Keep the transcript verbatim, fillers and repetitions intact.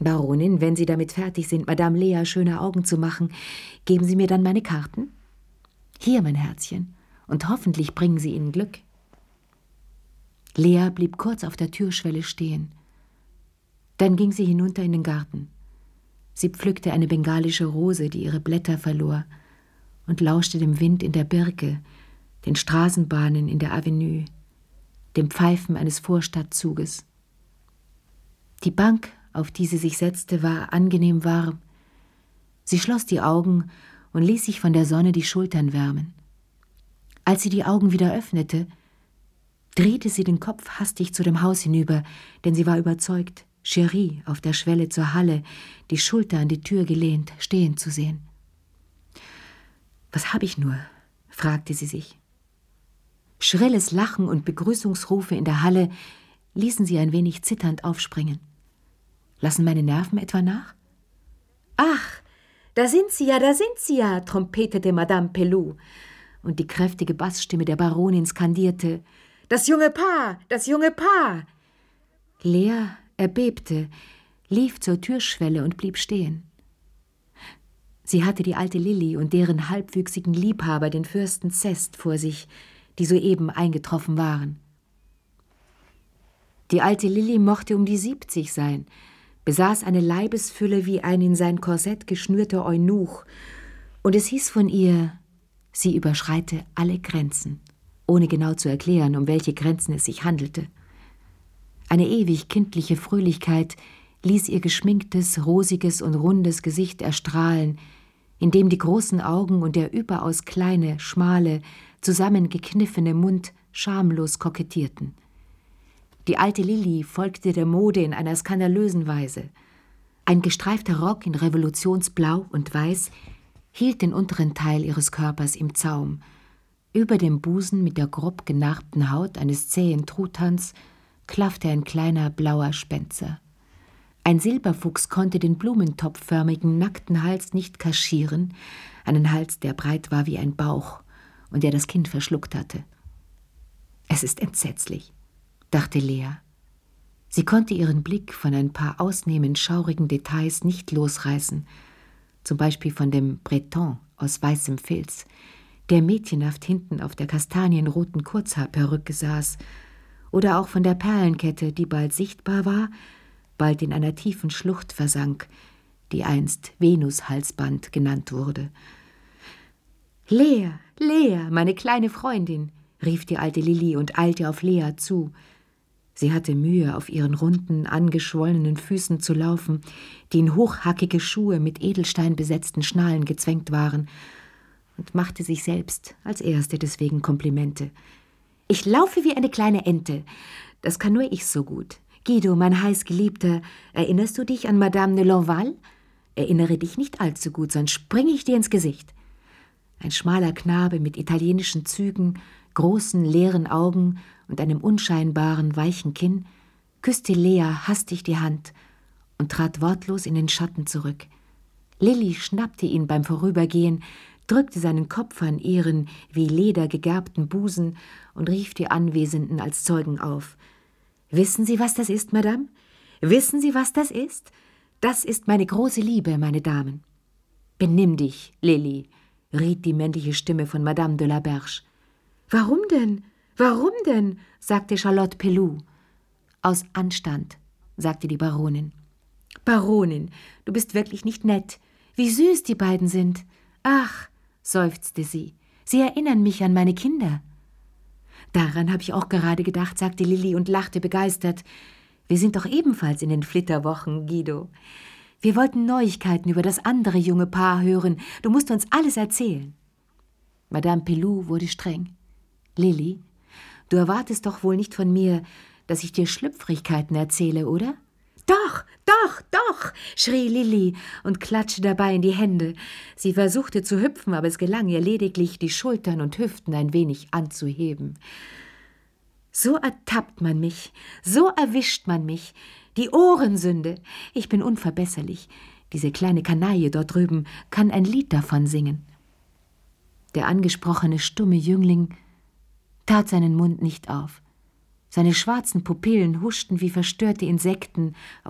»Baronin, wenn Sie damit fertig sind, Madame Lea schöne Augen zu machen, geben Sie mir dann meine Karten? Hier, mein Herzchen, und hoffentlich bringen sie Ihnen Glück.« Lea blieb kurz auf der Türschwelle stehen. Dann ging sie hinunter in den Garten. Sie pflückte eine bengalische Rose, die ihre Blätter verlor, und lauschte dem Wind in der Birke, den Straßenbahnen in der Avenue, dem Pfeifen eines Vorstadtzuges. Die Bank, auf die sie sich setzte, war angenehm warm. Sie schloss die Augen und ließ sich von der Sonne die Schultern wärmen. Als sie die Augen wieder öffnete, drehte sie den Kopf hastig zu dem Haus hinüber, denn sie war überzeugt, Cherie auf der Schwelle zur Halle, die Schulter an die Tür gelehnt, stehen zu sehen. »Was habe ich nur?« fragte sie sich. Schrilles Lachen und Begrüßungsrufe in der Halle ließen sie ein wenig zitternd aufspringen. Lassen meine Nerven etwa nach? »Ach, da sind Sie ja, da sind Sie ja«, trompetete Madame Peloux, und die kräftige Bassstimme der Baronin skandierte: »Das junge Paar, das junge Paar!« Lea erbebte, lief zur Türschwelle und blieb stehen. Sie hatte die alte Lilli und deren halbwüchsigen Liebhaber, den Fürsten Zest, vor sich, die soeben eingetroffen waren. Die alte Lilli mochte um die siebzig sein, besaß eine Leibesfülle wie ein in sein Korsett geschnürter Eunuch, und es hieß von ihr, sie überschreite alle Grenzen, ohne genau zu erklären, um welche Grenzen es sich handelte. Eine ewig kindliche Fröhlichkeit ließ ihr geschminktes, rosiges und rundes Gesicht erstrahlen, in dem die großen Augen und der überaus kleine, schmale, zusammengekniffene Mund schamlos kokettierten. Die alte Lilli folgte der Mode in einer skandalösen Weise. Ein gestreifter Rock in Revolutionsblau und Weiß hielt den unteren Teil ihres Körpers im Zaum. Über dem Busen mit der grob genarbten Haut eines zähen Truthahns klaffte ein kleiner blauer Spenzer. Ein Silberfuchs konnte den blumentopfförmigen, nackten Hals nicht kaschieren, einen Hals, der breit war wie ein Bauch und der das Kind verschluckt hatte. »Es ist entsetzlich«, dachte Lea. Sie konnte ihren Blick von ein paar ausnehmend schaurigen Details nicht losreißen, zum Beispiel von dem Breton aus weißem Filz, der mädchenhaft hinten auf der kastanienroten Kurzhaarperücke saß, oder auch von der Perlenkette, die bald sichtbar war, bald in einer tiefen Schlucht versank, die einst Venushalsband genannt wurde. »Lea, Lea, meine kleine Freundin«, rief die alte Lilli und eilte auf Lea zu. Sie hatte Mühe, auf ihren runden, angeschwollenen Füßen zu laufen, die in hochhackige Schuhe mit edelsteinbesetzten Schnallen gezwängt waren, und machte sich selbst als Erste deswegen Komplimente. »Ich laufe wie eine kleine Ente. Das kann nur ich so gut. Guido, mein heißgeliebter, erinnerst du dich an Madame de Lonval? Erinnere dich nicht allzu gut, sonst springe ich dir ins Gesicht.« Ein schmaler Knabe mit italienischen Zügen, großen, leeren Augen und einem unscheinbaren, weichen Kinn küsste Lea hastig die Hand und trat wortlos in den Schatten zurück. Lilli schnappte ihn beim Vorübergehen, drückte seinen Kopf an ihren wie Leder gegerbten Busen und rief die Anwesenden als Zeugen auf. »Wissen Sie, was das ist, Madame? Wissen Sie, was das ist? Das ist meine große Liebe, meine Damen.« »Benimm dich, Lilli«, riet die männliche Stimme von Madame de la Berge. »Warum denn? Warum denn?« sagte Charlotte Peloux. »Aus Anstand«, sagte die Baronin. »Baronin, du bist wirklich nicht nett. Wie süß die beiden sind. Ach«, seufzte sie, »sie erinnern mich an meine Kinder.« »Daran habe ich auch gerade gedacht«, sagte Lilli und lachte begeistert. »Wir sind doch ebenfalls in den Flitterwochen, Guido. Wir wollten Neuigkeiten über das andere junge Paar hören. Du musst uns alles erzählen.« Madame Peloux wurde streng. »Lilli, du erwartest doch wohl nicht von mir, dass ich dir Schlüpfrigkeiten erzähle, oder?« »Doch, doch, doch«, schrie Lilli und klatschte dabei in die Hände. Sie versuchte zu hüpfen, aber es gelang ihr lediglich, die Schultern und Hüften ein wenig anzuheben. »So ertappt man mich, so erwischt man mich. Die Ohrensünde. Ich bin unverbesserlich. Diese kleine Kanaille dort drüben kann ein Lied davon singen.« Der angesprochene stumme Jüngling tat seinen Mund nicht auf. Seine schwarzen Pupillen huschten wie verstörte Insekten